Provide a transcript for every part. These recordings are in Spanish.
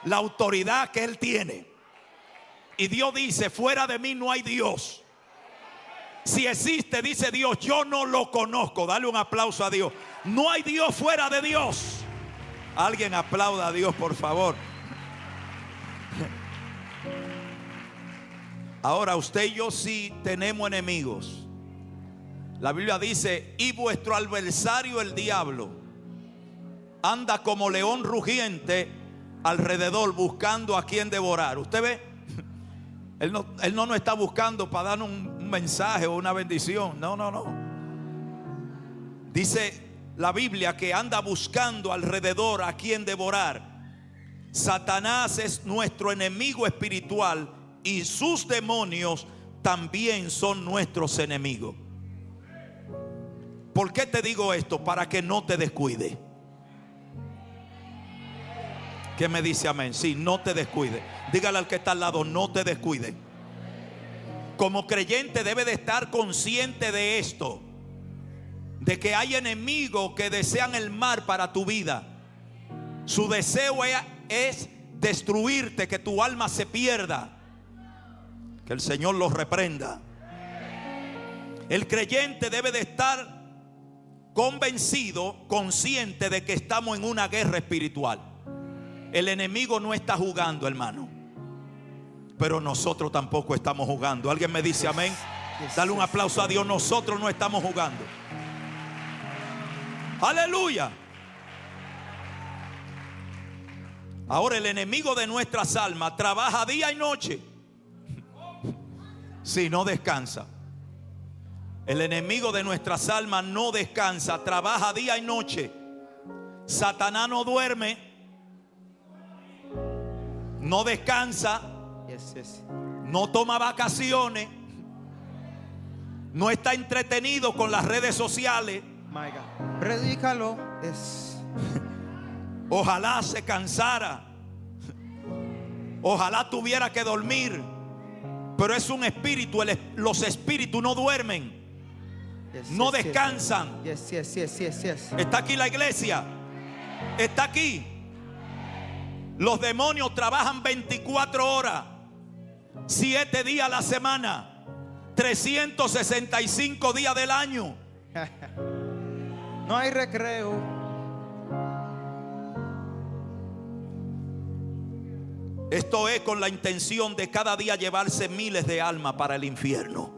la autoridad que Él tiene. Y Dios dice: fuera de mí no hay Dios. Si existe, dice Dios, yo no lo conozco. Dale un aplauso a Dios. No hay Dios fuera de Dios. Alguien aplauda a Dios, por favor. Ahora, usted y yo sí tenemos enemigos. La Biblia dice: y vuestro adversario el diablo anda como león rugiente alrededor buscando a quien devorar. ¿Usted ve? Él no nos está buscando para darnos un mensaje o una bendición. No. Dice la Biblia que anda buscando alrededor a quien devorar. Satanás es nuestro enemigo espiritual y sus demonios también son nuestros enemigos. ¿Por qué te digo esto? Para que no te descuide. ¿Qué me dice amén? Sí, no te descuide. Dígale al que está al lado: no te descuide. Como creyente debe de estar consciente de esto, de que hay enemigos que desean el mal para tu vida. Su deseo es destruirte, que tu alma se pierda. Que el Señor los reprenda. El creyente debe de estar convencido, consciente de que estamos en una guerra espiritual. El enemigo no está jugando, hermano, pero nosotros tampoco estamos jugando. ¿Alguien me dice amén? Dale un aplauso a Dios. Nosotros no estamos jugando. Aleluya. Ahora, el enemigo de nuestras almas trabaja día y noche. Si no descansa. El enemigo de nuestras almas no descansa, trabaja día y noche. Satanás no duerme, no descansa, no toma vacaciones, no está entretenido con las redes sociales. Predícalo. Ojalá se cansara, ojalá tuviera que dormir, pero es un espíritu. Los espíritus no duermen, no descansan. Está aquí la iglesia, está aquí. Los demonios trabajan 24 horas, 7 días a la semana, 365 días del año. No hay recreo. Esto es con la intención de cada día llevarse miles de almas para el infierno.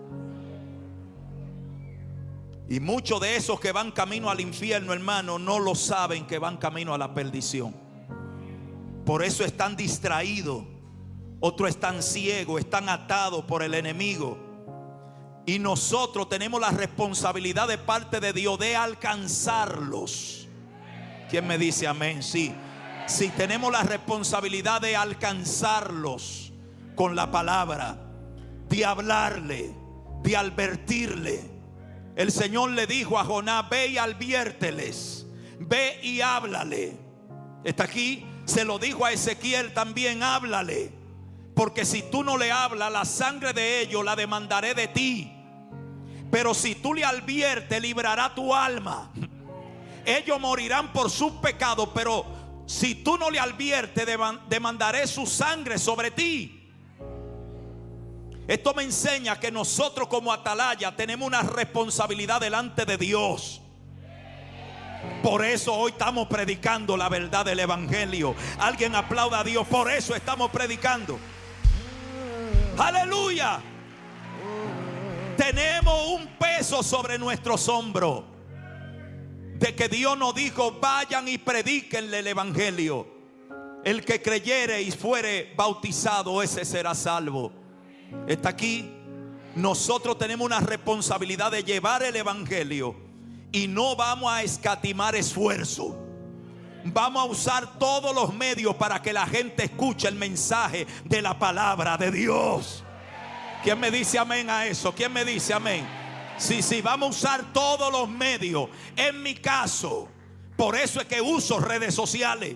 Y muchos de esos que van camino al infierno, hermano, no lo saben que van camino a la perdición. Por eso están distraídos. Otros están ciegos, están atados por el enemigo. Y nosotros tenemos la responsabilidad de parte de Dios de alcanzarlos. ¿Quién me dice amén? Sí. Sí, tenemos la responsabilidad de alcanzarlos con la palabra, de hablarle, de advertirle. El Señor le dijo a Jonás: ve y adviérteles, ve y háblale. Está aquí. Se lo dijo a Ezequiel también: háblale, porque si tú no le hablas, la sangre de ellos la demandaré de ti. Pero si tú le adviertes, librará tu alma. Ellos morirán por sus pecados, pero si tú no le adviertes, demandaré su sangre sobre ti. Esto me enseña que nosotros como atalaya tenemos una responsabilidad delante de Dios. Por eso hoy estamos predicando la verdad del evangelio. Alguien aplauda a Dios. Por eso estamos predicando. Aleluya. Tenemos un peso sobre nuestros hombros, de que Dios nos dijo: vayan y predíquenle el evangelio. El que creyere y fuere bautizado, ese será salvo. Está aquí. Nosotros tenemos una responsabilidad de llevar el evangelio. Y no vamos a escatimar esfuerzo. Vamos a usar todos los medios para que la gente escuche el mensaje de la palabra de Dios. ¿Quién me dice amén a eso? ¿Quién me dice amén? Sí, vamos a usar todos los medios. En mi caso, por eso es que uso redes sociales.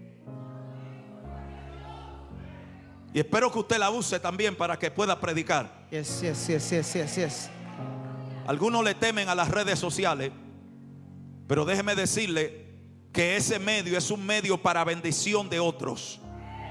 Y espero que usted la use también para que pueda predicar. Yes. Algunos le temen a las redes sociales, pero déjeme decirle que ese medio es un medio para bendición de otros.